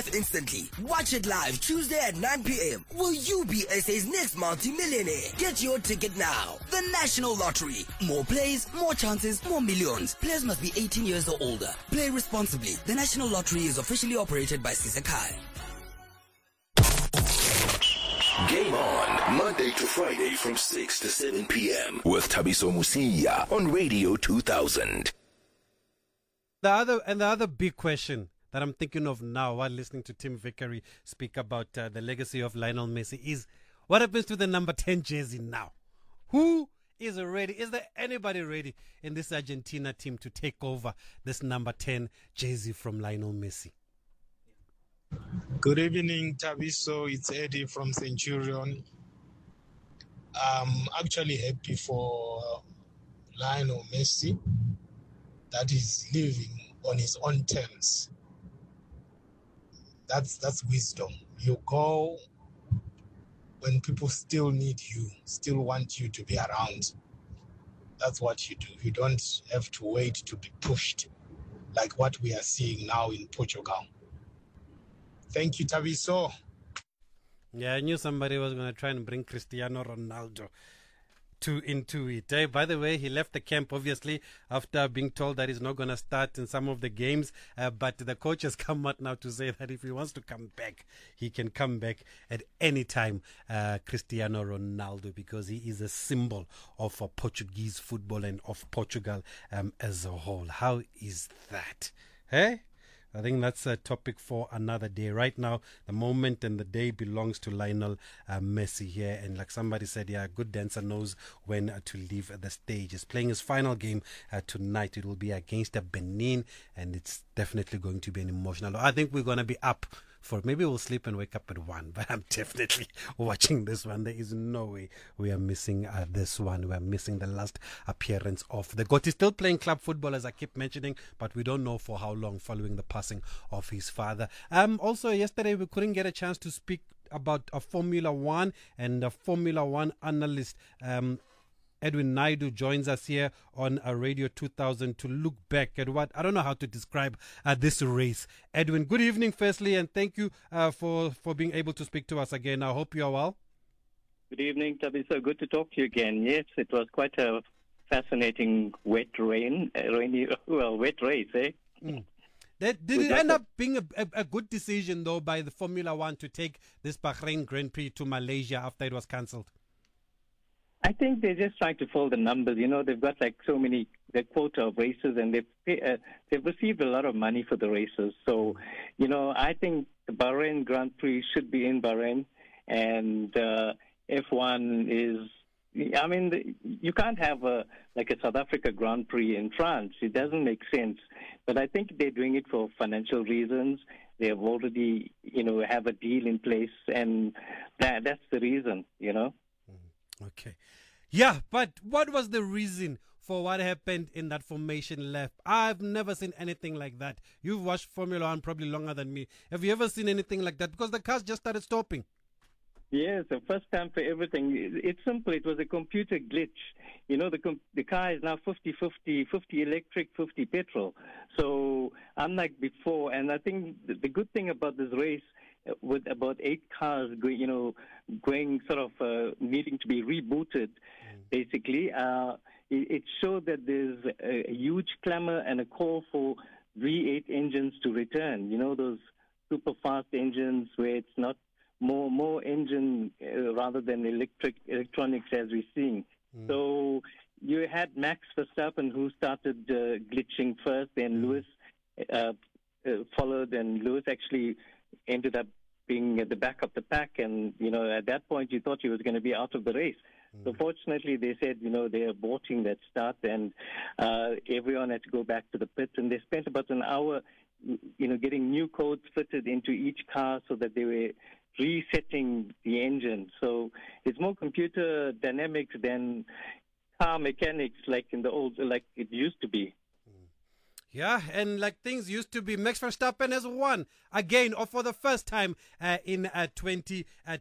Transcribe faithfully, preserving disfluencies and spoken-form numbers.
life instantly. Watch it live Tuesday at nine p.m. Will you be S A's next multi-millionaire? Get your ticket now. The National Lottery. More plays, more chances, more millions. Players must be eighteen years or older. Play responsibly. The National Lottery is officially operated by Sisakai. Game on, Monday to Friday from six to seven p.m. with Thabiso Musiya on Radio two thousand. The other and the other big question that I'm thinking of now while listening to Tim Vickery speak about uh, the legacy of Lionel Messi is what happens to the number ten jersey now? Who is ready? Is there anybody ready in this Argentina team to take over this number ten jersey from Lionel Messi? Good evening, Thabiso. It's Eddie from Centurion. I'm actually happy for Lionel Messi that he's living on his own terms. That's that's wisdom. You go when people still need you, still want you to be around. That's what you do. You don't have to wait to be pushed like what we are seeing now in Portugal. Thank you, Thabiso. Yeah, I knew somebody was going to try and bring Cristiano Ronaldo to into it. Hey, by the way, he left the camp, obviously, after being told that he's not going to start in some of the games. Uh, but the coach has come out now to say that if he wants to come back, he can come back at any time, uh, Cristiano Ronaldo, because he is a symbol of uh, Portuguese football and of Portugal um, as a whole. How is that? Hey? I think that's a topic for another day. Right now, the moment and the day belongs to Lionel uh, Messi here. And like somebody said, yeah, a good dancer knows when uh, to leave the stage. He's playing his final game uh, tonight. It will be against uh, Benin, and it's definitely going to be an emotional. I think we're going to be up for, maybe we'll sleep and wake up at one, but I'm definitely watching this one. There is no way we are missing uh, this one. We are missing the last appearance of the GOAT. He's still playing club football, as I keep mentioning, but we don't know for how long following the passing of his father. Um, also, yesterday we couldn't get a chance to speak about a Formula One, and a Formula One analyst, um, Edwin Naidu, joins us here on uh, Radio two thousand to look back at what, I don't know how to describe uh, this race. Edwin, good evening firstly, and thank you uh, for, for being able to speak to us again. I hope you are well. Good evening, Thabiso. Good to talk to you again. Yes, it was quite a fascinating wet rain, uh, rainy, well, wet race, eh? Mm. That, did it end up being a, a, a good decision, though, by the Formula One to take this Bahrain Grand Prix to Malaysia after it was cancelled? I think they're just trying to fill the numbers. You know, they've got like so many, their quota of races, and they've, pay, uh, they've received a lot of money for the races. So, you know, I think the Bahrain Grand Prix should be in Bahrain, and uh, F one is, I mean, the, you can't have a like a South Africa Grand Prix in France. It doesn't make sense. But I think they're doing it for financial reasons. They have already, you know, have a deal in place, and that that's the reason, you know. Okay. Yeah, but what was the reason for what happened in that formation lap? I've never seen anything like that. You've watched Formula One probably longer than me. Have you ever seen anything like that? Because the cars just started stopping. Yes, the first time for everything. It's simple. It was a computer glitch. You know, the com- the car is now fifty fifty, fifty electric, fifty petrol. So unlike before, and I think the, the good thing about this race, uh, with about eight cars going, you know, going sort of uh, needing to be rebooted, mm. basically, uh, it, it showed that there's a, a huge clamor and a call for V eight engines to return. You know, those super fast engines where it's not more more engine uh, rather than electric electronics as we're seeing. Mm. So you had Max Verstappen who started uh, glitching first, then mm. Lewis uh, uh, followed, and Lewis actually ended up being at the back of the pack. And, you know, at that point you thought he was going to be out of the race. Mm. So fortunately they said, you know, they're aborting that start, and uh, everyone had to go back to the pit, and they spent about an hour, you know, getting new codes fitted into each car so that they were resetting the engine. So it's more computer dynamics than car mechanics like in the old, like it used to be. Yeah, and like things used to be, Max Verstappen has won again, or for the first time uh, in uh, twenty